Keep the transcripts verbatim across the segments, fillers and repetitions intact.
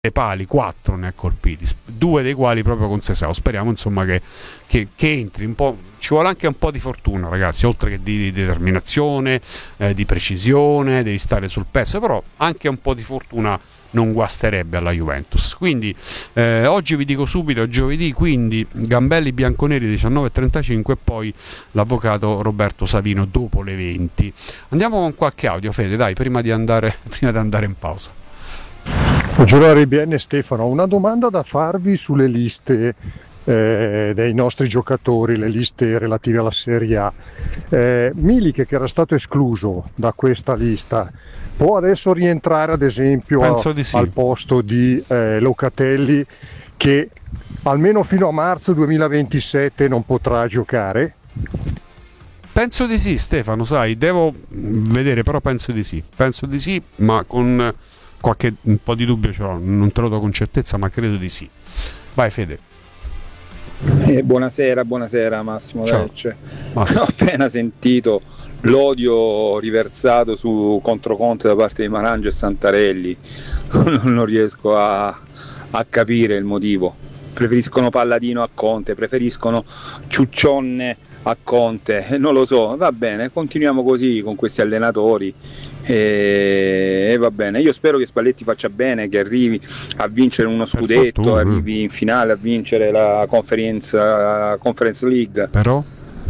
pali, quattro ne ha colpiti, due dei quali proprio con Sesao. Speriamo insomma che, che, che entri un po'. Ci vuole anche un po' di fortuna, ragazzi, oltre che di, di determinazione, eh, di precisione, devi stare sul pezzo, però anche un po' di fortuna non guasterebbe alla Juventus. Quindi eh, oggi vi dico subito, giovedì, quindi Gambelli bianconeri diciannove e trentacinque e poi l'avvocato Roberto Savino dopo le venti. Andiamo con qualche audio, Fede, dai, prima di andare, prima di andare in pausa. Buongiorno R B N Stefano, una domanda da farvi sulle liste eh, dei nostri giocatori, le liste relative alla Serie A. Eh, Milik, che era stato escluso da questa lista, può adesso rientrare ad esempio Penso di sì. al posto di eh, Locatelli, che almeno fino a marzo duemilaventisette non potrà giocare? Penso di sì, Stefano, sai, devo vedere, però penso di sì, penso di sì, ma con qualche un po' di dubbio ce l'ho, non te lo do con certezza, ma credo di sì. Vai Fede. Eh, buonasera, buonasera Massimo Lecce. Ho Massimo. appena sentito l'odio riversato su contro Conte da parte di Marangio e Santarelli, non riesco a, a capire il motivo. Preferiscono Palladino a Conte, preferiscono Ciuccionne a Conte, non lo so, va bene, continuiamo così con questi allenatori e, e va bene. Io spero che Spalletti faccia bene, che arrivi a vincere uno scudetto, fortuna. arrivi in finale a vincere la Conference, la Conference League. Però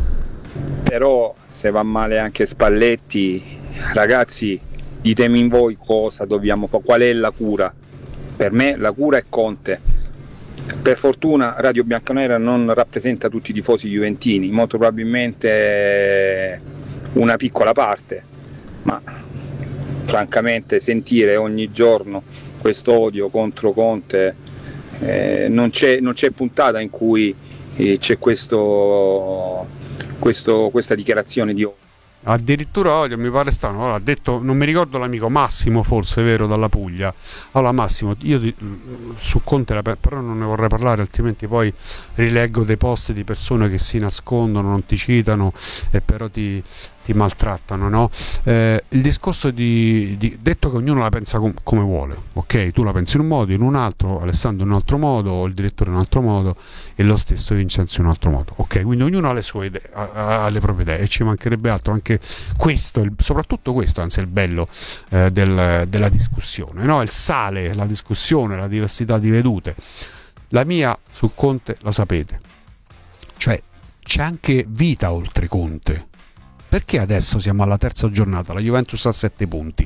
Però se va male anche Spalletti, ragazzi, ditemi in voi cosa dobbiamo fare, qual è la cura. Per me la cura è Conte. Per fortuna Radio Bianconera non rappresenta tutti i tifosi juventini, molto probabilmente una piccola parte, ma francamente sentire ogni giorno questo odio contro Conte, eh, non, c'è, non c'è puntata in cui eh, c'è questo, questo, questa dichiarazione di odio. addirittura odio, mi pare strano, allora, ha detto, non mi ricordo l'amico Massimo, forse, vero, dalla Puglia. Allora Massimo, io ti, su Conte la, però non ne vorrei parlare, altrimenti poi rileggo dei post di persone che si nascondono, non ti citano e però ti, ti maltrattano, no? Eh, il discorso di, di detto che ognuno la pensa com- come vuole, ok? Tu la pensi in un modo, in un altro, Alessandro in un altro modo, il direttore in un altro modo e lo stesso Vincenzo in un altro modo, ok? Quindi ognuno ha le sue idee, ha, ha le proprie idee e ci mancherebbe altro. Anche questo, il, soprattutto questo, anzi è il bello eh, del, della discussione, no? Il sale, la discussione, la diversità di vedute. La mia su Conte la sapete, cioè c'è anche vita oltre Conte. Perché adesso siamo alla terza giornata, la Juventus ha sette punti,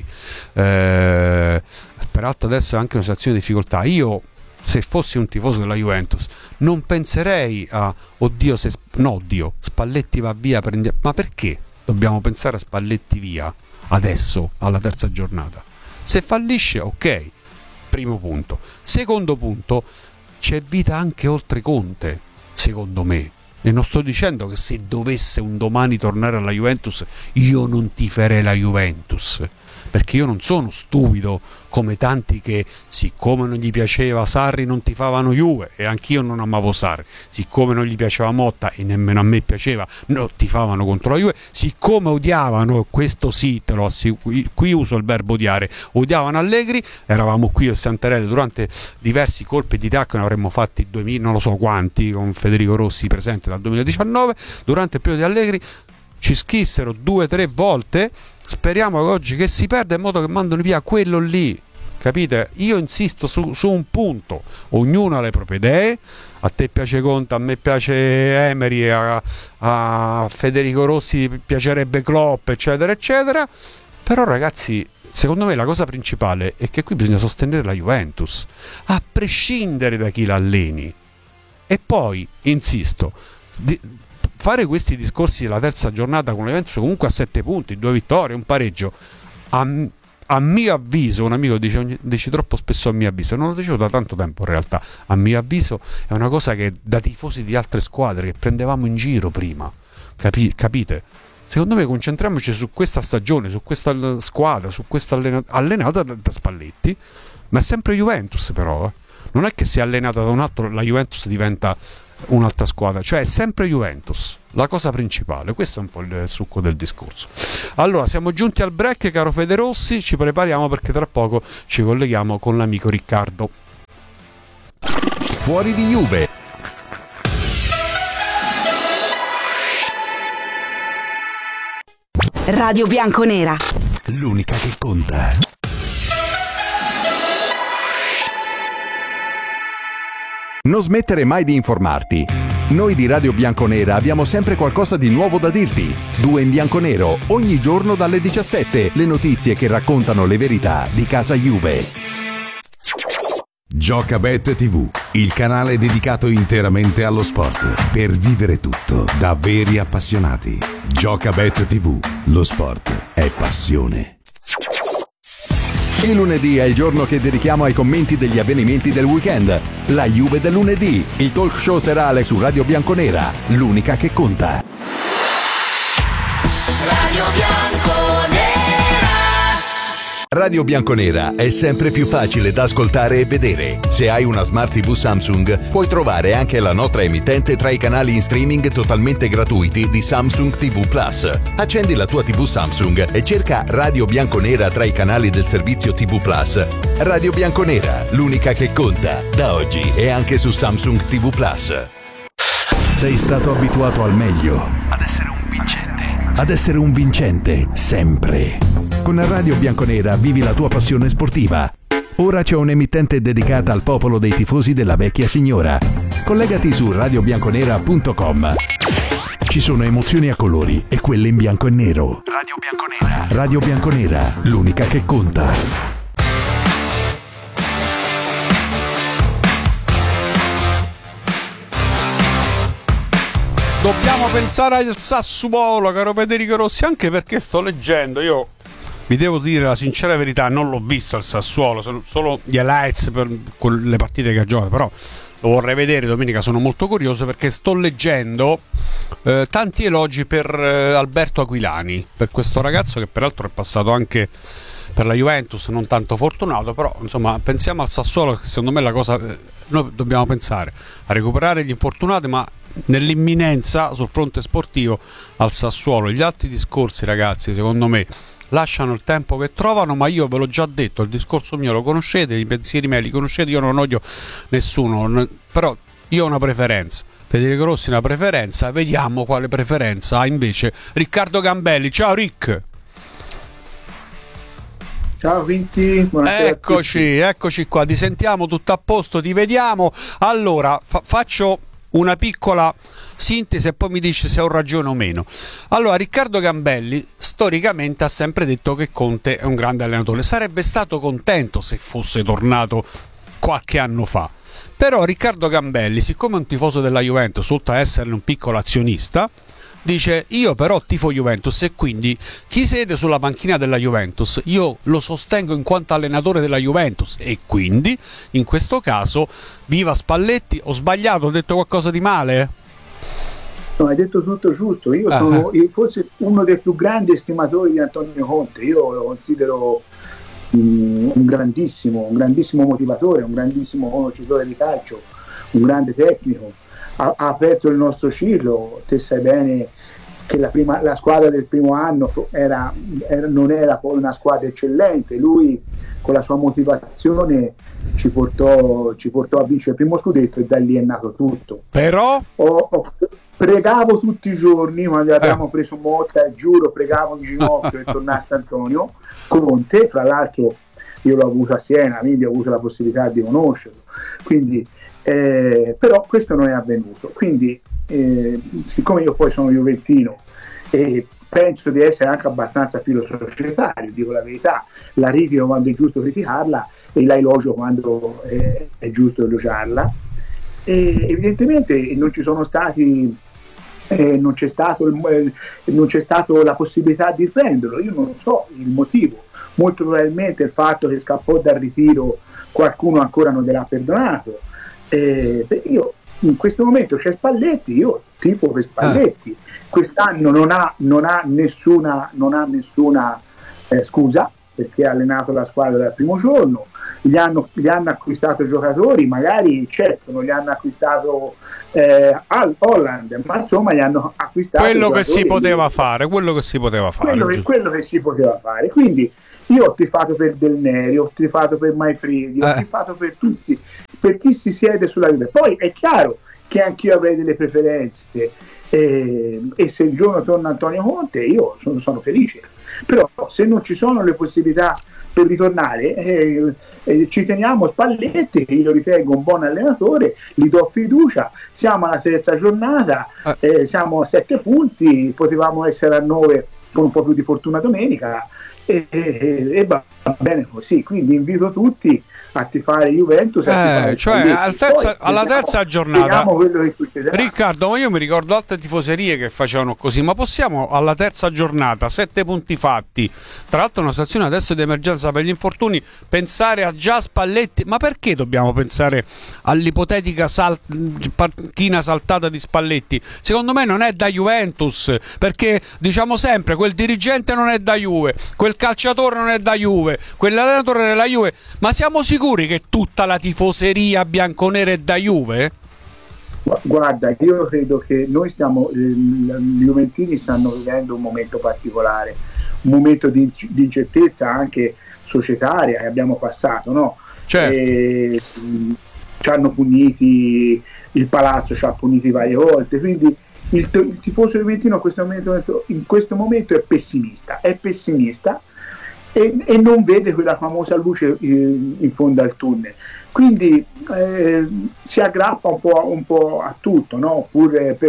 eh, peraltro adesso è anche una situazione di difficoltà. Io, se fossi un tifoso della Juventus, non penserei a oddio se no oddio Spalletti va via, prendi... ma perché dobbiamo pensare a Spalletti via adesso alla terza giornata? Se fallisce, ok, primo punto. Secondo punto, c'è vita anche oltre Conte, secondo me. E non sto dicendo che se dovesse un domani tornare alla Juventus io non tiferei la Juventus, perché io non sono stupido come tanti che, siccome non gli piaceva Sarri, non tifavano Juve, e anch'io non amavo Sarri. Siccome non gli piaceva Motta e nemmeno a me piaceva, no, tifavano contro la Juve. Siccome odiavano, questo sì te lo assicuro, qui uso il verbo odiare, odiavano Allegri, eravamo qui a Santarelli durante diversi colpi di tacco, ne avremmo fatti duemila, non lo so quanti, con Federico Rossi presente dal duemiladiciannove, durante il periodo di Allegri ci schissero due o tre volte. Speriamo che oggi che si perda, in modo che mandano via quello lì, capite? Io insisto su, su un punto: ognuno ha le proprie idee. A te piace Conte, a me piace Emery, a, a Federico Rossi piacerebbe Klopp, eccetera eccetera. Però ragazzi, secondo me la cosa principale è che qui bisogna sostenere la Juventus, a prescindere da chi la alleni. E poi insisto, di, fare questi discorsi della terza giornata con la Juventus comunque a sette punti, due vittorie, un pareggio, a, a mio avviso, un amico dice, dice troppo spesso a mio avviso, non lo dicevo da tanto tempo in realtà, a mio avviso è una cosa che da tifosi di altre squadre che prendevamo in giro prima, capi, capite? Secondo me concentriamoci su questa stagione, su questa squadra, su questa allenata, allenata da, da Spalletti, ma è sempre Juventus però, eh. Non è che se è allenata da un altro la Juventus diventa un'altra squadra, cioè è sempre Juventus, la cosa principale. Questo è un po' il succo del discorso. Allora, siamo giunti al break, caro Fede Rossi, ci prepariamo perché tra poco ci colleghiamo con l'amico Riccardo. fuori di Juve. Radio Bianconera, l'unica che conta. Non smettere mai di informarti. Noi di Radio Bianconera abbiamo sempre qualcosa di nuovo da dirti. Due in bianconero, ogni giorno dalle diciassette, le notizie che raccontano le verità di casa Juve. Giocabet tivù, il canale dedicato interamente allo sport, per vivere tutto da veri appassionati. Giocabet tivù, lo sport è passione. Il lunedì è il giorno che dedichiamo ai commenti degli avvenimenti del weekend. La Juve del lunedì, il talk show serale su Radio Bianconera, l'unica che conta. Radio Bianconera. Radio Bianconera è sempre più facile da ascoltare e vedere. Se hai una Smart tivù Samsung, puoi trovare anche la nostra emittente tra i canali in streaming totalmente gratuiti di Samsung tivù Plus. Accendi la tua tivù Samsung e cerca Radio Bianconera tra i canali del servizio tivù Plus. Radio Bianconera, l'unica che conta. Da oggi è anche su Samsung tivù Plus. Sei stato abituato al meglio, Ad essere un vincente. ad essere un vincente, sempre. Con Radio Bianconera vivi la tua passione sportiva. Ora c'è un'emittente dedicata al popolo dei tifosi della vecchia signora. Collegati su radio bianconera punto com. Ci sono emozioni a colori e quelle in bianco e nero. Radio Bianconera. Radio Bianconera, l'unica che conta. Dobbiamo pensare al Sassuolo, caro Federico Rossi, anche perché sto leggendo, io vi devo dire la sincera verità, non l'ho visto il Sassuolo, sono solo gli highlights per con le partite che ha giocato, però lo vorrei vedere domenica, sono molto curioso perché sto leggendo eh, tanti elogi per eh, Alberto Aquilani, per questo ragazzo che peraltro è passato anche per la Juventus, non tanto fortunato, però insomma pensiamo al Sassuolo, che secondo me la cosa, eh, noi dobbiamo pensare a recuperare gli infortunati, ma nell'imminenza sul fronte sportivo al Sassuolo. Gli altri discorsi, ragazzi, secondo me lasciano il tempo che trovano, ma io ve l'ho già detto, il discorso mio lo conoscete, i pensieri miei li conoscete, io non odio nessuno, però io ho una preferenza, Federico Rossi una preferenza, vediamo quale preferenza ha invece Riccardo Gambelli. Ciao Rick. Ciao Vinti, buonasera. Eccoci, eccoci qua, ti sentiamo, tutto a posto, ti vediamo. Allora, fa- faccio una piccola sintesi e poi mi dici se ho ragione o meno. Allora, Riccardo Gambelli storicamente ha sempre detto che Conte è un grande allenatore, sarebbe stato contento se fosse tornato qualche anno fa, però Riccardo Gambelli, siccome è un tifoso della Juventus, oltre a essere un piccolo azionista, dice io però tifo Juventus e quindi chi siede sulla panchina della Juventus io lo sostengo in quanto allenatore della Juventus, e quindi in questo caso viva Spalletti. Ho sbagliato? Ho detto qualcosa di male? No, hai detto tutto giusto. Io Ah. sono io forse uno dei più grandi estimatori di Antonio Conte. Io lo considero um, un grandissimo, un grandissimo motivatore, un grandissimo conoscitore di calcio, un grande tecnico. Ha, ha aperto il nostro ciclo. Te sai bene che la, prima, la squadra del primo anno era, era, non era poi una squadra eccellente. Lui con la sua motivazione ci portò, ci portò a vincere il primo scudetto e da lì è nato tutto. Però Ho, ho, pregavo tutti i giorni quando abbiamo eh. preso Motta, e giuro, pregavo in ginocchio che tornasse Antonio Conte. Fra l'altro io l'ho avuto a Siena, quindi ho avuto la possibilità di conoscerlo, quindi eh, però questo non è avvenuto. Quindi eh, siccome io poi sono juventino e penso di essere anche abbastanza filosocietario, dico la verità, la critico quando è giusto criticarla e la elogio quando è, è giusto elogiarla, e evidentemente non ci sono stati eh, non c'è stato il, non c'è stato la possibilità di prenderlo. Io non so il motivo, molto probabilmente il fatto che scappò dal ritiro qualcuno ancora non gliel'ha perdonato. Eh, io in questo momento c'è Spalletti, io tifo per Spalletti. Ah. Quest'anno non ha, non ha nessuna, non ha nessuna eh, scusa, perché ha allenato la squadra dal primo giorno. Gli hanno, gli hanno acquistato giocatori, magari certo non gli hanno acquistato eh, al Holland, ma insomma gli hanno acquistato quello che si poteva di... fare, quello che si poteva fare, quello che, quello che si poteva fare. Quindi Io ho tifato per Del Neri, ho tifato per Maifredi, ho Eh. tifato per tutti, per chi si siede sulla Juve. Poi è chiaro che anch'io avrei delle preferenze, eh, e se il giorno torna Antonio Conte io sono, sono felice, però se non ci sono le possibilità per ritornare, eh, eh, ci teniamo Spalletti, che io ritengo un buon allenatore, gli do fiducia, siamo alla terza giornata, eh, siamo a sette punti, potevamo essere a nove con un po' più di fortuna domenica, e, e, e va bene così, quindi invito tutti a tifare Juventus, a tifare Eh, cioè Spalletti. al terza- Poi, alla vediamo- terza giornata, vediamo quello che succederà. Riccardo, ma io mi ricordo altre tifoserie che facevano così, ma possiamo alla terza giornata, sette punti fatti, tra l'altro una situazione adesso di emergenza per gli infortuni, pensare a già Spalletti? Ma perché dobbiamo pensare all'ipotetica sal- panchina saltata di Spalletti? Secondo me non è da Juventus, perché diciamo sempre quel dirigente non è da Juve, quel calciatore non è da Juve, quell'allenatore della Juve, ma siamo sicuri che tutta la tifoseria bianconera è da Juve? Guarda, io credo che noi stiamo, eh, gli Juventini stanno vivendo un momento particolare, un momento di, di incertezza anche societaria che abbiamo passato, no? Certo. E, mh, ci hanno puniti, il palazzo ci ha puniti varie volte, quindi il, il tifoso juventino in questo momento, in questo momento è pessimista, è pessimista e, e non vede quella famosa luce in, in fondo al tunnel. Quindi eh, si aggrappa un po', un po' a tutto, no? Pure per,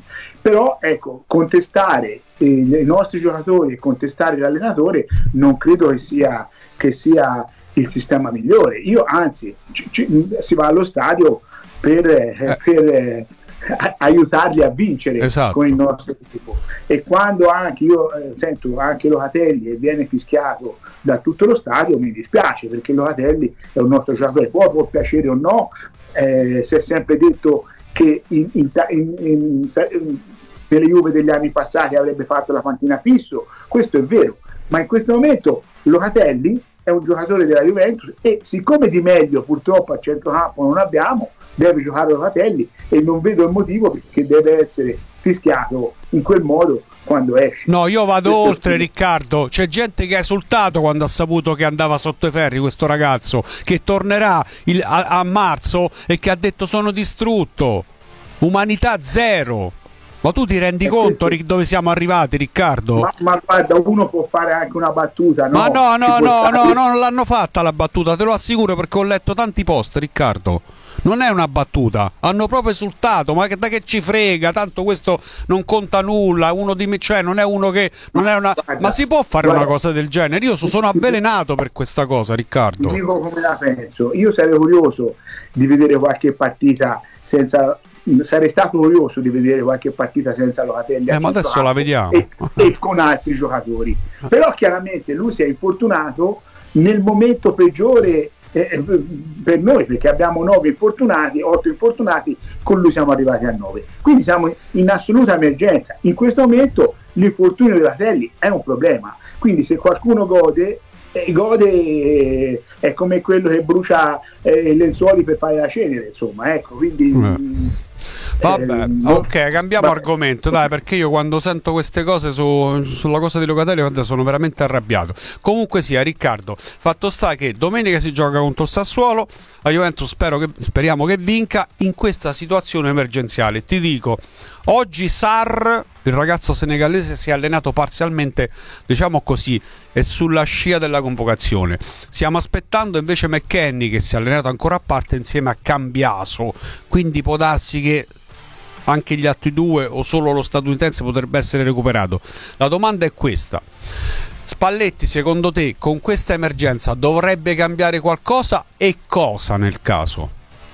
però ecco, contestare eh, i nostri giocatori e contestare l'allenatore non credo che sia, che sia il sistema migliore. Io anzi, ci, ci, si va allo stadio per, eh. per eh, aiutarli a vincere, esatto, con il nostro tipo. E quando anche io eh, sento anche Locatelli e viene fischiato da tutto lo stadio, mi dispiace, perché Locatelli è un nostro giocatore, può, può piacere o no, eh, si è sempre detto che in, in, in, in, in, nelle Juve degli anni passati avrebbe fatto la panchina fisso, questo è vero, ma in questo momento Locatelli è un giocatore della Juventus e siccome di meglio purtroppo a centrocampo non abbiamo, deve giocare Locatelli e non vedo il motivo perché deve essere fischiato in quel modo quando esce. No, io vado questo oltre, Riccardo. C'è gente che ha esultato quando ha saputo che andava sotto i ferri questo ragazzo, che tornerà il, a, a marzo e che ha detto sono distrutto, umanità zero. Ma tu ti rendi e conto questo... dove siamo arrivati, Riccardo? Ma, ma guarda, uno può fare anche una battuta, no? Ma no, no, no, stare... no, no, non l'hanno fatta la battuta, te lo assicuro, perché ho letto tanti post, Riccardo. Non è una battuta, hanno proprio esultato, ma che, da che ci frega, tanto questo non conta nulla, uno di me, cioè non è uno che non è una guarda, ma si può fare guarda, una cosa del genere? Io sono avvelenato per questa cosa, Riccardo. Dico come la penso, io sarei curioso di vedere qualche partita senza sarei stato curioso di vedere qualche partita senza Locatelli, eh, ma adesso la vediamo e, e con altri giocatori, però chiaramente lui si è infortunato nel momento peggiore eh, per noi, perché abbiamo nove infortunati, otto infortunati, con lui siamo arrivati a nove, quindi siamo in assoluta emergenza. In questo momento l'infortunio di Locatelli è un problema, quindi se qualcuno gode eh, gode eh, è come quello che brucia eh, i lenzuoli per fare la cenere, insomma, ecco, quindi mm. Vabbè, eh, ok, cambiamo vabbè. argomento, dai, perché io quando sento queste cose su, sulla cosa di Locatelli sono veramente arrabbiato. Comunque sia, Riccardo, fatto sta che domenica si gioca contro il Sassuolo, la Juventus spero che, speriamo che vinca in questa situazione emergenziale. Ti dico, oggi Sarr, il ragazzo senegalese, si è allenato parzialmente, diciamo così, è sulla scia della convocazione. Stiamo aspettando invece McKennie, che si è allenato ancora a parte insieme a Cambiaso, quindi può darsi che anche gli altri due o solo lo statunitense potrebbe essere recuperato. La domanda è questa: Spalletti, secondo te, con questa emergenza dovrebbe cambiare qualcosa, e cosa nel caso?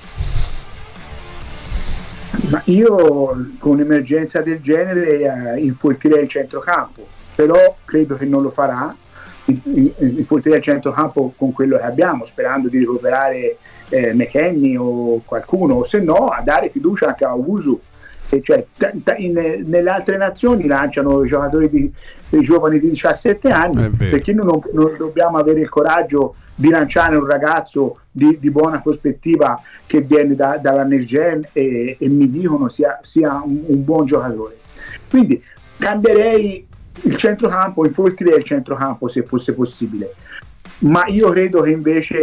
Ma io con un'emergenza del genere eh, infiltrerei il centrocampo, però credo che non lo farà. Infiltrerei il centrocampo con quello che abbiamo, sperando di recuperare eh, McKennie o qualcuno, o se no a dare fiducia anche a Owusu. E cioè, t- t- in, nelle altre nazioni lanciano i giocatori di, dei giovani di diciassette anni, perché noi non, non dobbiamo avere il coraggio di lanciare un ragazzo di, di buona prospettiva che viene da, dalla Nergen e, e mi dicono sia, sia un, un buon giocatore. Quindi cambierei il centrocampo, infiltrerei il centrocampo se fosse possibile. ma io credo che invece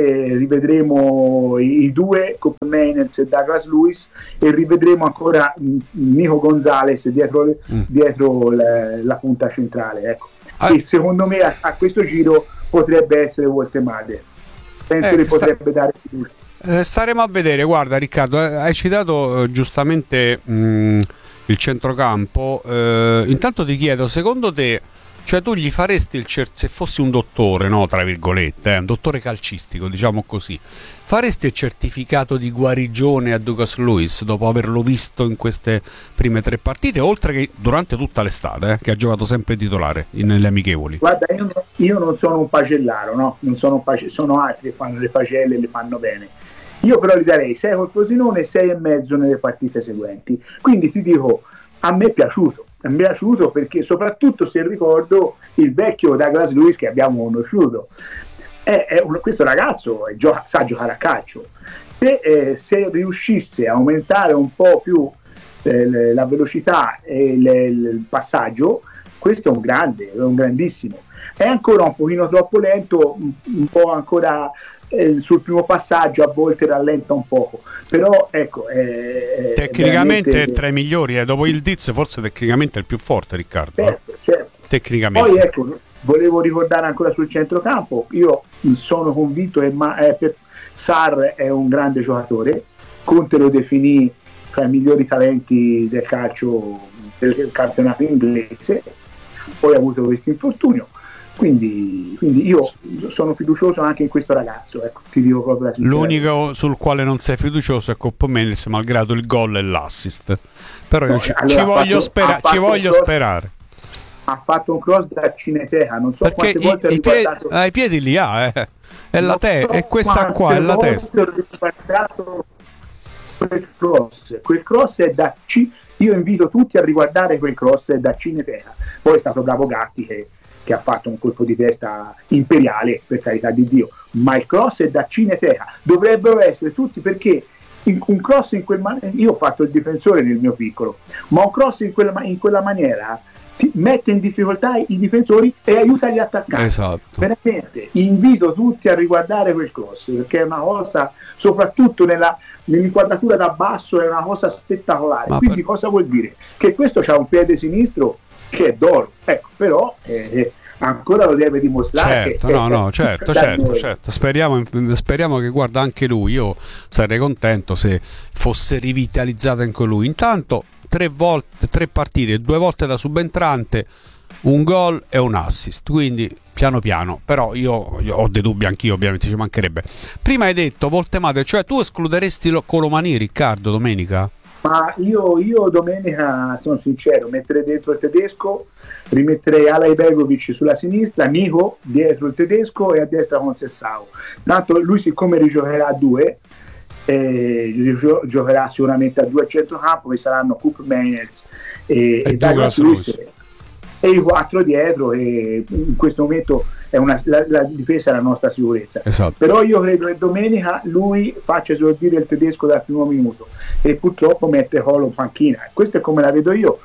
rivedremo i, i due Coop Meiners e Douglas Lewis, e rivedremo ancora Nico Gonzalez dietro, mm. dietro la, la punta centrale, ecco. Ah. E secondo me a, a questo giro potrebbe essere Woltemade, penso eh, che sta... potrebbe dare fiducia. Eh, staremo a vedere. Guarda Riccardo, eh, hai citato eh, giustamente mh, il centrocampo. Eh, intanto ti chiedo, secondo te, cioè tu gli faresti il cer- se fossi un dottore, no, tra virgolette, eh, un dottore calcistico, diciamo così, faresti il certificato di guarigione a Douglas Lewis dopo averlo visto in queste prime tre partite, oltre che durante tutta l'estate, eh, che ha giocato sempre titolare in, nelle amichevoli? Guarda, io, no, io non sono un pagellaro, no? Non sono un pace- sono altri che fanno le pagelle e le fanno bene. Io però gli darei sei col Frosinone e sei e mezzo nelle partite seguenti. Quindi ti dico, a me è piaciuto. Mi è piaciuto perché, soprattutto se ricordo il vecchio Douglas Lewis che abbiamo conosciuto, è, è un, questo ragazzo è, gioca, sa giocare a calcio. Se, eh, se riuscisse a aumentare un po' più eh, la velocità e le, il passaggio, questo è un grande, è un grandissimo. È ancora un pochino troppo lento, un, un po' ancora eh, sul primo passaggio a volte rallenta un poco, però ecco, è, tecnicamente veramente... è tra i migliori, eh. Dopo il Diz forse tecnicamente è il più forte, Riccardo. Certo, certo. Tecnicamente. Poi ecco, volevo ricordare ancora sul centrocampo, io sono convinto che ma, eh, per Sarr è un grande giocatore, Conte lo definì tra i migliori talenti del calcio del campionato inglese, poi ha avuto questo infortunio. Quindi, quindi io sono fiducioso anche in questo ragazzo, ecco, ti dico proprio la sincera. L'unico sul quale non sei fiducioso è Coop Meiners, malgrado il gol e l'assist. Però no, io ci, allora ci voglio, fatto, spera- ci voglio cross, sperare. Ha fatto un cross da Cineteca, non so perché quante volte i, ha riguardato... piedi, ah, i piedi li ha, eh. È la te- so è questa qua, è la testa. Quel cross, quel cross è da C. Io invito tutti a riguardare quel cross da Cineteca. Poi è stato bravo Gatti che che ha fatto un colpo di testa imperiale, per carità di Dio, ma il cross è da Cineteca, dovrebbero essere tutti, perché in, un cross in quel man- io ho fatto il difensore nel mio piccolo, ma un cross in quella, in quella maniera ti mette in difficoltà i difensori e aiuta gli attaccanti. Esatto. Veramente invito tutti a riguardare quel cross, perché è una cosa, soprattutto nella, nell'inquadratura da basso, è una cosa spettacolare. Ma quindi per... cosa vuol dire? Che questo c'ha un piede sinistro che è d'oro, ecco, però eh, ancora lo deve dimostrare. Certo, che no, è, no, certo, certo, certo. Speriamo, speriamo che, guarda, anche lui, io sarei contento se fosse rivitalizzata anche lui. Intanto tre volte, tre partite, due volte da subentrante, un gol e un assist, quindi piano piano. Però io, io ho dei dubbi anch'io, ovviamente, ci mancherebbe. Prima hai detto Woltemade, cioè tu escluderesti Colomani, Riccardo, domenica? Ma io, io domenica, sono sincero, metterei dentro il tedesco, rimetterei Alay Begovic sulla sinistra, Nico dietro il tedesco e a destra con Sessao. Tanto lui, siccome rigiocherà a due, eh, rigio- giocherà sicuramente a due a centrocampo, che saranno Coop Meiners e, e, e Douglas Lewis, e i quattro dietro, e in questo momento è una, la, la difesa è la nostra sicurezza. Esatto. Però io credo che domenica lui faccia esordire il tedesco dal primo minuto e purtroppo mette Holo panchina. Questo è come la vedo io.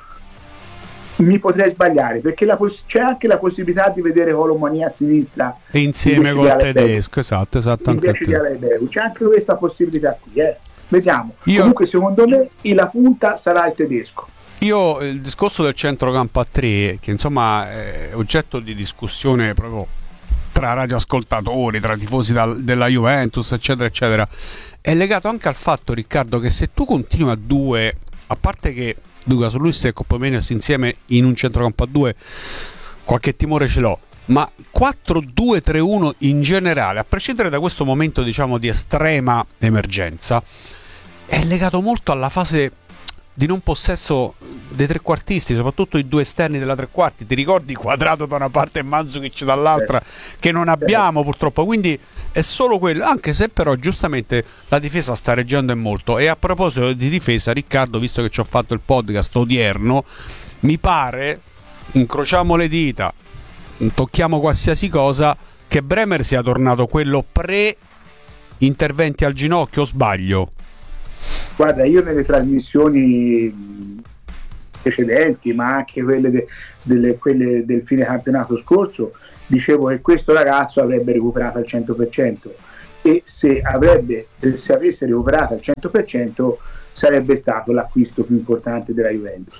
Mi potrei sbagliare, perché la poss- c'è anche la possibilità di vedere Holo Mania a sinistra e insieme col tedesco, esatto, esatto, anche invece di Alay Begovic. C'è anche questa possibilità qui, eh. Vediamo. Io... Comunque secondo me la punta sarà il tedesco. Io il discorso del centrocampo a tre, che insomma è oggetto di discussione proprio tra radioascoltatori, tra tifosi dal, della Juventus, eccetera, eccetera, è legato anche al fatto, Riccardo, che se tu continui a due, a parte che Douglas Lewis e Coop Meiners insieme in un centrocampo a due, qualche timore ce l'ho, ma quattro due tre uno in generale, a prescindere da questo momento, diciamo, di estrema emergenza, è legato molto alla fase di non possesso dei trequartisti, soprattutto i due esterni della tre quarti. Ti ricordi Quadrato da una parte e Mandzukic dall'altra, che non abbiamo purtroppo, quindi è solo quello, anche se però giustamente la difesa sta reggendo e molto. E a proposito di difesa, Riccardo, visto che ci ho fatto il podcast odierno, mi pare, incrociamo le dita, tocchiamo qualsiasi cosa, che Bremer sia tornato quello pre interventi al ginocchio, o sbaglio? Guarda, io nelle trasmissioni precedenti, ma anche quelle, de, delle, quelle del fine campionato scorso, dicevo che questo ragazzo avrebbe recuperato al cento per cento e se, avrebbe, se avesse recuperato al cento per cento sarebbe stato l'acquisto più importante della Juventus.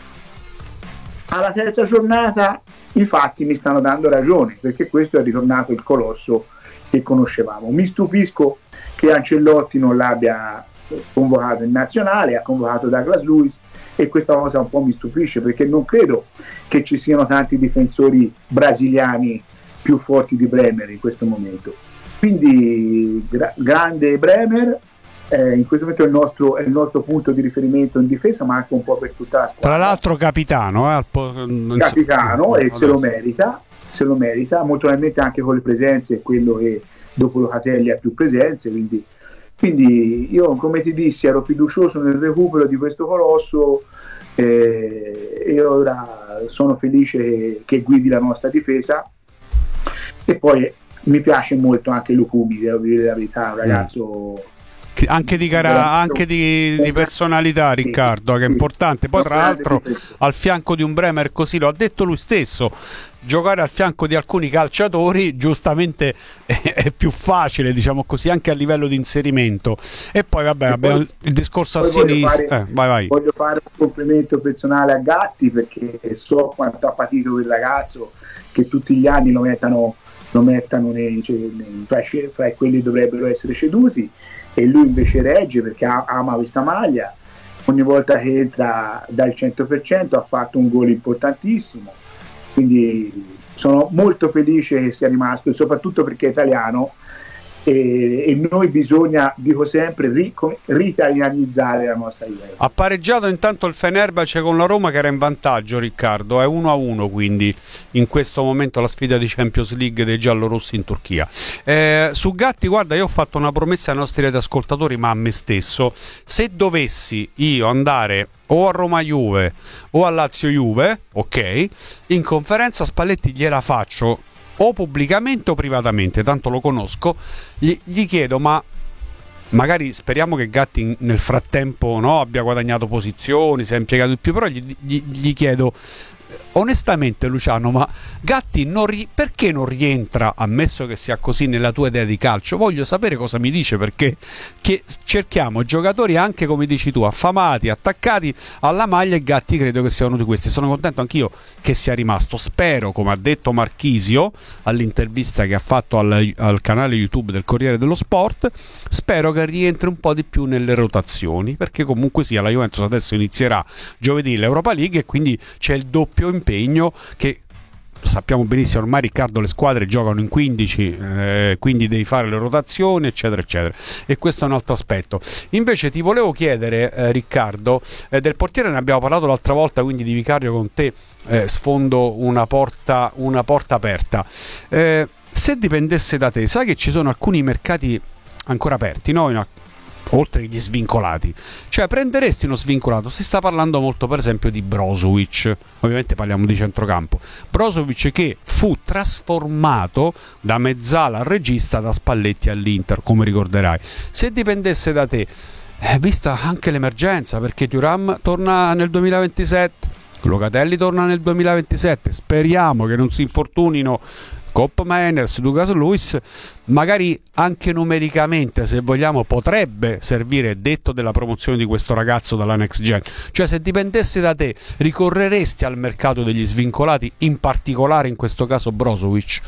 Alla terza giornata i fatti mi stanno dando ragione, perché questo è ritornato il colosso che conoscevamo. Mi stupisco che Ancelotti non l'abbia convocato in nazionale, ha convocato Douglas Luiz, e questa cosa un po' mi stupisce, perché non credo che ci siano tanti difensori brasiliani più forti di Bremer in questo momento. Quindi gra- grande Bremer, eh, in questo momento è il, nostro, è il nostro punto di riferimento in difesa, ma anche un po' per tutta la squadra. Tra l'altro capitano, eh, po- capitano so. e se lo merita, se lo merita, molto probabilmente anche con le presenze, è quello che dopo Locatelli ha più presenze, quindi Quindi io, come ti dissi, ero fiducioso nel recupero di questo colosso, eh, e ora sono felice che, che guidi la nostra difesa. E poi mi piace molto anche Lukumi, devo dire la verità, un ragazzo anche di gara, anche di, di personalità, Riccardo, che è importante. Poi tra l'altro al fianco di un Bremer così, lo ha detto lui stesso, giocare al fianco di alcuni calciatori giustamente è, è più facile, diciamo così, anche a livello di inserimento. E poi vabbè, e abbiamo poi, il discorso a sinistra. Fare, eh, vai, vai. Voglio fare un complimento personale a Gatti, perché so quanto ha patito quel ragazzo, che tutti gli anni lo mettano, lo mettano nei, cioè, nei, fra, fra quelli che dovrebbero essere ceduti, e lui invece regge perché ama questa maglia. Ogni volta che entra dal cento per cento ha fatto un gol importantissimo, quindi sono molto felice che sia rimasto, e soprattutto perché è italiano, e, e noi bisogna, dico sempre, ri, ritalianizzare la nostra idea. Ha pareggiato intanto il Fenerbahce con la Roma, che era in vantaggio, Riccardo, è uno a uno, quindi in questo momento la sfida di Champions League dei giallorossi in Turchia. Eh, su Gatti, guarda, io ho fatto una promessa ai nostri ascoltatori, ma a me stesso: se dovessi io andare o a Roma Juve o a Lazio Juve, ok, in conferenza Spalletti gliela faccio, o pubblicamente o privatamente, tanto lo conosco, gli, gli chiedo, ma magari speriamo che Gatti nel frattempo, no, abbia guadagnato posizioni, si è impiegato di più, però gli, gli, gli chiedo onestamente, Luciano, ma Gatti non ri- perché non rientra, ammesso che sia così, nella tua idea di calcio? Voglio sapere cosa mi dice, perché che cerchiamo giocatori anche, come dici tu, affamati, attaccati alla maglia, e Gatti credo che sia uno di questi. Sono contento anch'io che sia rimasto. Spero, come ha detto Marchisio all'intervista che ha fatto al, al canale YouTube del Corriere dello Sport, spero che rientri un po' di più nelle rotazioni, perché comunque sia, la Juventus adesso inizierà giovedì l'Europa League, e quindi c'è il doppio impegno, che sappiamo benissimo ormai, Riccardo, le squadre giocano in quindici, eh, quindi devi fare le rotazioni, eccetera eccetera, e questo è un altro aspetto. Invece ti volevo chiedere, eh, Riccardo, eh, del portiere ne abbiamo parlato l'altra volta, quindi di Vicario con te eh, sfondo una porta, una porta aperta. Eh, se dipendesse da te, sai che ci sono alcuni mercati ancora aperti, no? In oltre che gli svincolati, cioè prenderesti uno svincolato? Si sta parlando molto per esempio di Brozovic, ovviamente parliamo di centrocampo, Brozovic che fu trasformato da mezzala al regista da Spalletti all'Inter, come ricorderai. Se dipendesse da te, eh, vista anche l'emergenza, perché Thuram torna nel duemilaventisette, Locatelli torna nel duemilaventisette, speriamo che non si infortunino Kopp Meiners, Douglas Luiz, magari anche numericamente, se vogliamo, potrebbe servire, detto della promozione di questo ragazzo dalla Next Gen. Cioè, se dipendesse da te, ricorreresti al mercato degli svincolati, in particolare in questo caso Brozovic?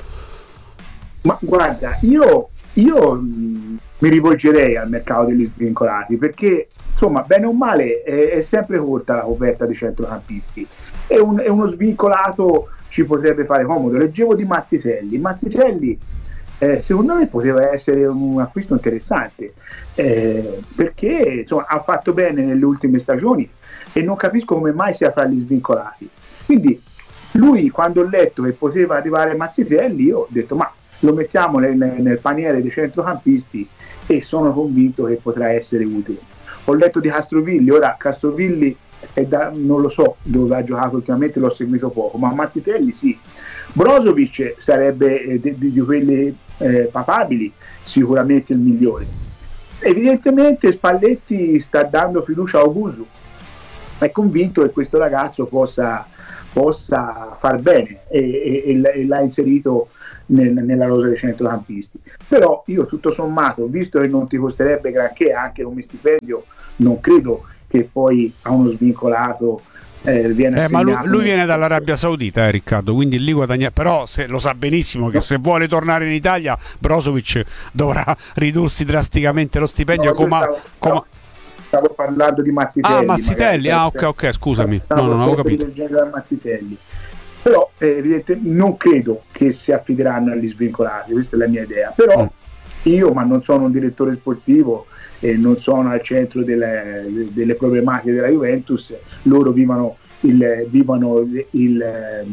Ma guarda, io, io mh, mi rivolgerei al mercato degli svincolati, perché insomma, bene o male è, è sempre corta la coperta dei centrocampisti, è, un, è uno svincolato, ci potrebbe fare comodo. Leggevo di Mazzitelli, Mazzitelli eh, secondo me poteva essere un acquisto interessante, eh, perché insomma, ha fatto bene nelle ultime stagioni, e non capisco come mai sia fra gli svincolati. Quindi lui, quando ho letto che poteva arrivare Mazzitelli, io ho detto ma lo mettiamo nel, nel paniere dei centrocampisti, e sono convinto che potrà essere utile. Ho letto di Castrovilli, ora Castrovilli è da, non lo so dove ha giocato ultimamente, l'ho seguito poco, ma Mazzitelli sì. Brozovic sarebbe eh, di, di quelli eh, papabili sicuramente il migliore. Evidentemente Spalletti sta dando fiducia a Owusu, è convinto che questo ragazzo possa, possa far bene e, e, e, e l'ha inserito nel, nella rosa dei centrocampisti. Però io tutto sommato, visto che non ti costerebbe granché anche come stipendio, non credo che poi a uno svincolato eh, viene eh, ma lui, lui un... viene dall'Arabia Saudita, eh, Riccardo, quindi lì guadagna, però se, lo sa benissimo che no. se vuole tornare in Italia Brozovic dovrà ridursi drasticamente lo stipendio. No, come stavo, stavo, stavo parlando di Mazzitelli. Ah, Mazzitelli, magari, ah ok ok, scusami, no, non avevo capito. Mazzitelli. Però eh, evidentemente non credo che si affideranno agli svincolati, questa è la mia idea. Però mm. io, ma non sono un direttore sportivo e non sono al centro delle, delle problematiche della Juventus, loro vivono, il, vivono il, il,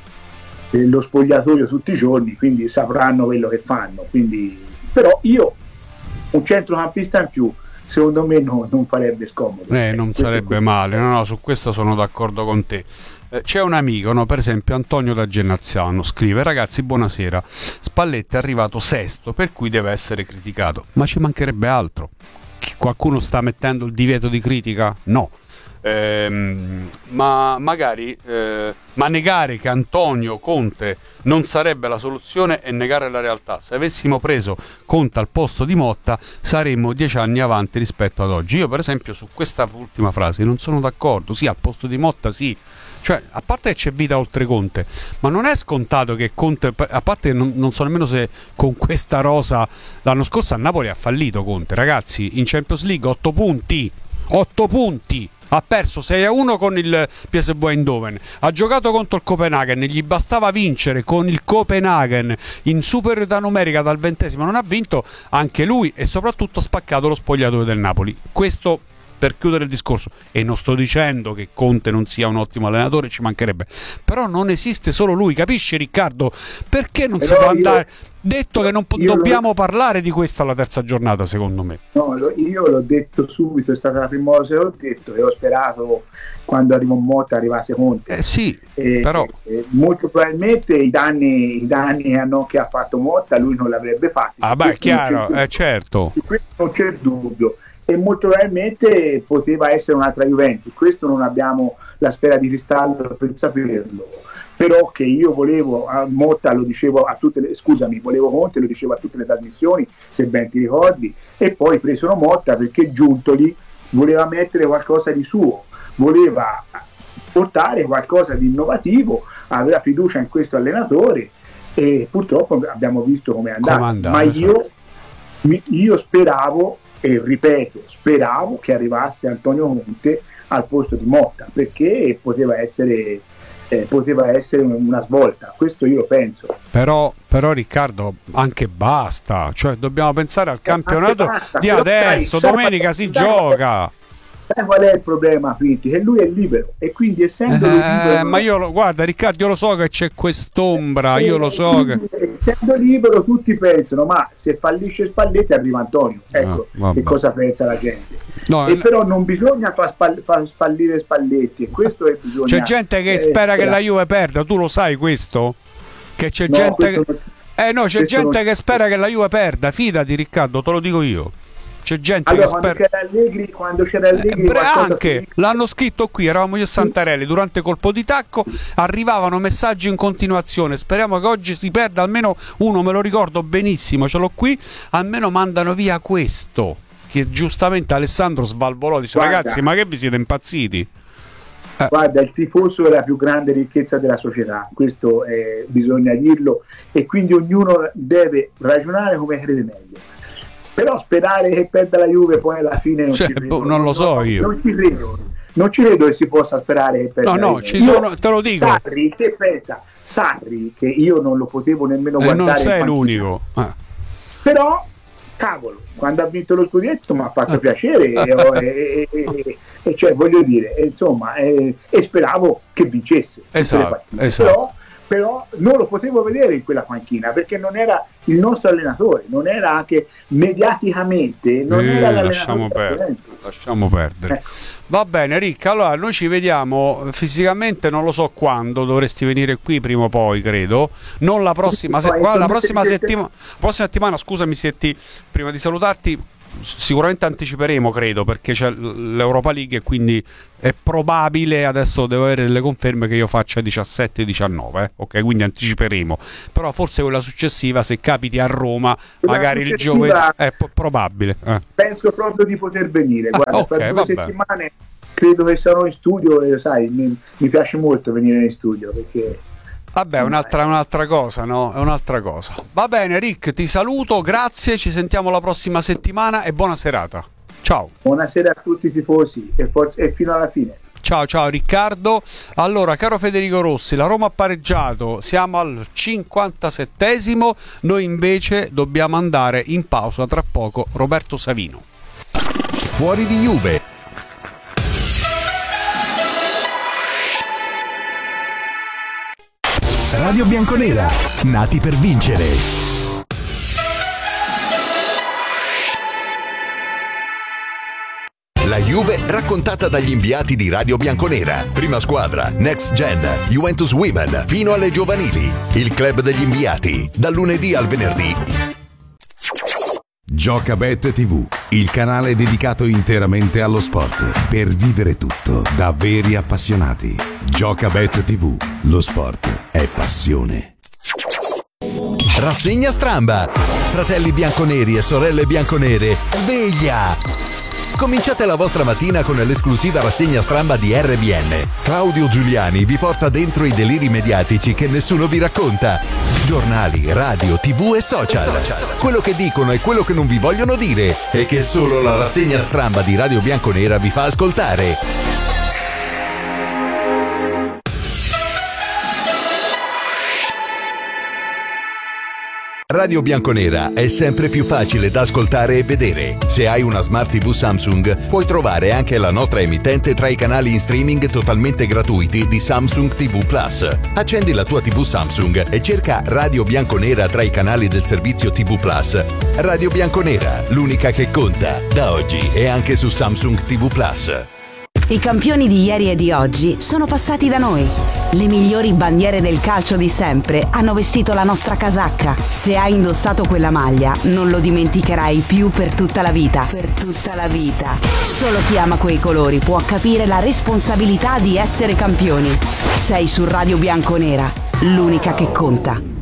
lo spogliatoio tutti i giorni, quindi sapranno quello che fanno. Quindi, però io, un centrocampista in più, secondo me no, non farebbe scomodo. Eh, non questo sarebbe male, no, no, su questo sono d'accordo con te. Eh, c'è un amico, no, per esempio Antonio da Gennaziano, scrive: ragazzi, buonasera, Spalletti è arrivato sesto, per cui deve essere criticato. Ma ci mancherebbe altro. Qualcuno sta mettendo il divieto di critica? No. Ehm, ma magari eh, ma negare che Antonio Conte non sarebbe la soluzione è negare la realtà. Se avessimo preso Conte al posto di Motta saremmo dieci anni avanti rispetto ad oggi. Io per esempio su questa ultima frase non sono d'accordo. Sì, al posto di Motta sì, cioè a parte che c'è vita oltre Conte, ma non è scontato che Conte, a parte che non, non so nemmeno se con questa rosa l'anno scorso a Napoli ha fallito Conte, ragazzi, in Champions League otto punti otto punti, ha perso sei a uno con il P S V Eindhoven, ha giocato contro il Copenaghen, gli bastava vincere con il Copenaghen in superiorità numerica dal ventesimo, non ha vinto anche lui e soprattutto ha spaccato lo spogliatoio del Napoli. Questo per chiudere il discorso, e non sto dicendo che Conte non sia un ottimo allenatore, ci mancherebbe, però non esiste solo lui, capisci Riccardo? Perché non però si può andare io, detto che non po- dobbiamo lo... parlare di questo alla terza giornata, secondo me. No, lo, io l'ho detto subito, è stata la prima cosa che ho detto e ho sperato quando arrivò Motta arrivasse Conte. Eh sì, e, però e, molto probabilmente i danni, i danni hanno, che ha fatto Motta lui non l'avrebbe fatti. Ah beh, chiaro, eh, certo. Su questo non c'è dubbio. E molto probabilmente poteva essere un'altra Juventus, questo non abbiamo la sfera di cristallo per saperlo, però che io volevo a Motta, lo dicevo a tutte le, scusami, volevo Conte, lo dicevo a tutte le trasmissioni, se ben ti ricordi, e poi presero Motta perché Giuntoli voleva mettere qualcosa di suo, voleva portare qualcosa di innovativo, aveva fiducia in questo allenatore e purtroppo abbiamo visto come è andato, come andava, ma io, esatto. io speravo e ripeto, speravo che arrivasse Antonio Conte al posto di Motta perché poteva essere, eh, poteva essere una svolta, questo io lo penso. Però, però Riccardo, anche basta, cioè dobbiamo pensare al campionato basta, di adesso, sai, domenica sai, si sai, gioca. Sai qual è il problema, quindi? Che lui è libero e quindi essendo eh, libero, ma io lo, guarda Riccardo, io lo so che c'è quest'ombra, io lo so che essendo libero tutti pensano ma se fallisce Spalletti arriva Antonio, ecco ah, che cosa pensa la gente. No, e no. Però non bisogna far, spall- far spallire Spalletti e questo è bisogna, c'è gente che eh, spera che la Juve perda, tu lo sai questo? Che c'è no, gente che non... eh no c'è gente non... che spera che la Juve perda, fidati Riccardo, te lo dico io. C'è gente allora, che quando spera c'era Allegri, quando c'era Allegri eh, anche si... l'hanno scritto qui, eravamo io e Santarelli durante colpo di tacco, arrivavano messaggi in continuazione, speriamo che oggi si perda almeno uno, me lo ricordo benissimo, ce l'ho qui, almeno mandano via questo, che giustamente Alessandro svalvolò, dice guarda, ragazzi ma che vi siete impazziti? Eh. Guarda, il tifoso è la più grande ricchezza della società, questo eh, bisogna dirlo e quindi ognuno deve ragionare come crede meglio. Però sperare che perda la Juve poi alla fine non, cioè, ci credo, boh, non lo so io non ci credo non ci credo che si possa sperare che perda no no ci sono, te lo dico Sarri che pensa Sarri che io non lo potevo nemmeno eh, guardare non sei l'unico ah. Però cavolo quando ha vinto lo scudetto mi ha fatto piacere e, e, e, e cioè voglio dire insomma e, e speravo che vincesse esatto, esatto. Però però non lo potevo vedere in quella panchina perché non era il nostro allenatore, non era anche mediaticamente non eh, era lasciamo perdere, lasciamo perdere. Ecco. Va bene Ricca, allora noi ci vediamo fisicamente, non lo so quando, dovresti venire qui prima o poi credo, non la prossima, se- la prossima settimana, prossima settimana scusami se ti, prima di salutarti sicuramente anticiperemo, credo, perché c'è l'Europa League e quindi è probabile, adesso devo avere delle conferme, che io faccia diciassette diciannove, eh? Ok, quindi anticiperemo, però forse quella successiva, se capiti a Roma, quella magari il giovedì è po- probabile, eh. penso proprio di poter venire, guarda, ah, okay, fra due vabbè. settimane credo che sarò in studio e sai, mi, mi piace molto venire in studio perché vabbè, è un'altra, è un'altra cosa, no? È un'altra cosa. Va bene, Rick, ti saluto, grazie, ci sentiamo la prossima settimana e buona serata. Ciao. Buonasera a tutti i tifosi e, forza, e fino alla fine. Ciao, ciao Riccardo. Allora, caro Federico Rossi, la Roma ha pareggiato, siamo al cinquantasettesimo, noi invece dobbiamo andare in pausa tra poco. Roberto Savino. Fuori di Juve. Radio Bianconera, nati per vincere. La Juve raccontata dagli inviati di Radio Bianconera. Prima squadra, Next Gen, Juventus Women, fino alle giovanili. Il club degli inviati, dal lunedì al venerdì. Giocabet tivù, il canale dedicato interamente allo sport. Per vivere tutto da veri appassionati. Giocabet tivù, lo sport è passione. Rassegna stramba. Fratelli bianconeri e sorelle bianconere, sveglia! Cominciate la vostra mattina con l'esclusiva rassegna stramba di R B N. Claudio Giuliani vi porta dentro i deliri mediatici che nessuno vi racconta. Giornali, radio, tv e social. Quello che dicono e quello che non vi vogliono dire e che solo la rassegna stramba di Radio Bianconera vi fa ascoltare. Radio Bianconera è sempre più facile da ascoltare e vedere. Se hai una Smart tivù Samsung, puoi trovare anche la nostra emittente tra i canali in streaming totalmente gratuiti di Samsung tivù Plus. Accendi la tua tivù Samsung e cerca Radio Bianconera tra i canali del servizio tivù Plus. Radio Bianconera, l'unica che conta, da oggi e anche su Samsung tivù Plus. I campioni di ieri e di oggi sono passati da noi. Le migliori bandiere del calcio di sempre hanno vestito la nostra casacca. Se hai indossato quella maglia, non lo dimenticherai più per tutta la vita. Per tutta la vita. Solo chi ama quei colori può capire la responsabilità di essere campioni. Sei su Radio Bianconera, l'unica che conta.